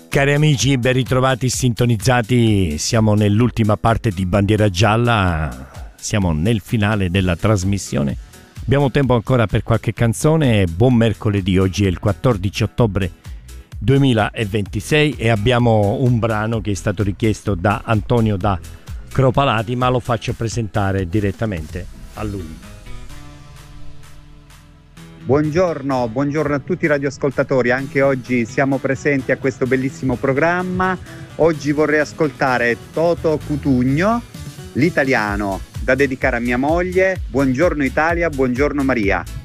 Cari amici, ben ritrovati, sintonizzati, siamo nell'ultima parte di Bandiera Gialla, siamo nel finale della trasmissione, abbiamo tempo ancora per qualche canzone. Buon mercoledì, oggi è il 14 ottobre 2026 e abbiamo un brano che è stato richiesto da Antonio da Cropalati, ma lo faccio presentare direttamente a lui. Buongiorno a tutti i radioascoltatori, anche oggi siamo presenti a questo bellissimo programma. Oggi vorrei ascoltare Toto Cutugno, l'italiano, da dedicare a mia moglie. Buongiorno Italia, buongiorno Maria.